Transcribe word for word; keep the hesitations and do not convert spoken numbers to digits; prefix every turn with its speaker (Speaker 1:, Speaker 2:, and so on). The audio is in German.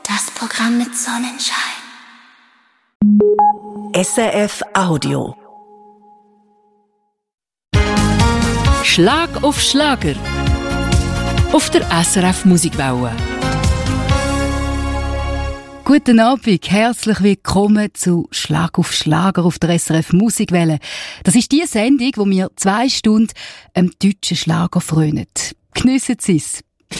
Speaker 1: Das Programm mit Sonnenschein.
Speaker 2: S R F Audio.
Speaker 3: Schlag auf Schlager. Auf der S R F Musikwelle. Guten Abend, herzlich willkommen zu Schlag auf Schlager auf der S R F Musikwelle. Das ist die Sendung, wo wir zwei Stunden einem deutschen Schlager frönen. Geniessen Sie es.